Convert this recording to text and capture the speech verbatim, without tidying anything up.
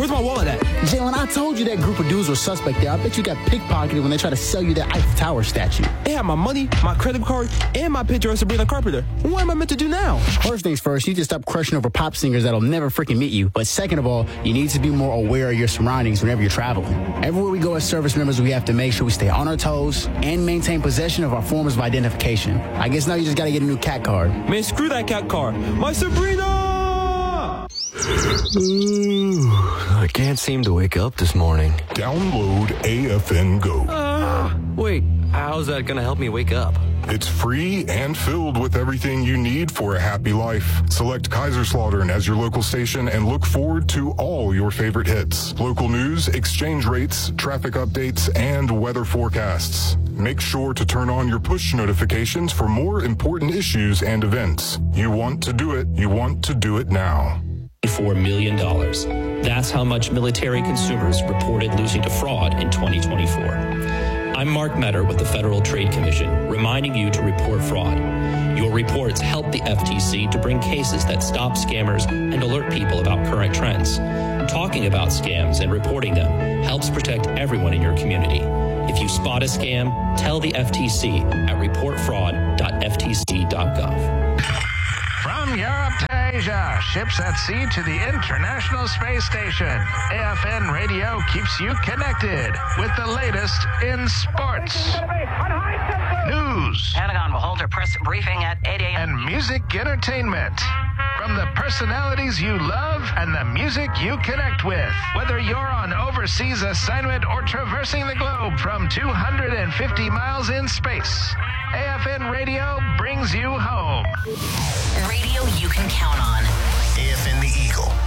Where's my wallet at? Jalen, I told you that group of dudes were suspect there. I bet you got pickpocketed when they tried to sell you that Eiffel Tower statue. They had my money, my credit card, and my picture of Sabrina Carpenter. What am I meant to do now? First things first, you need to stop crushing over pop singers that'll never freaking meet you. But second of all, you need to be more aware of your surroundings whenever you're traveling. Everywhere we go as service members, we have to make sure we stay on our toes and maintain possession of our forms of identification. I guess now you just gotta get a new cat card. Man, screw that cat car. My Sabrina! I can't seem to wake up this morning. Download A F N Go. Uh, wait, how's that gonna help me wake up? It's free and filled with everything you need for a happy life. Select Kaiserslautern as your local station and look forward to all your favorite hits. Local news, exchange rates, traffic updates, and weather forecasts. Make sure to turn on your push notifications for more important issues and events. You want to do it, you want to do it now. four million dollars. That's how much military consumers reported losing to fraud in twenty twenty-four. I'm Mark Metter with the Federal Trade Commission, reminding you to report fraud. Your reports help the F T C to bring cases that stop scammers and alert people about current trends. Talking about scams and reporting them helps protect everyone in your community. If you spot a scam, tell the F T C at report fraud dot f t c dot gov. From Europe to Asia, ships at sea to the International Space Station, A F N Radio keeps you connected with the latest in sports, news, Pentagon will hold a press briefing at eight a.m. and music entertainment. From the personalities you love and the music you connect with. Whether you're on overseas assignment or traversing the globe from two hundred fifty miles in space, A F N Radio brings you home. Radio you can count on. A F N The Eagle.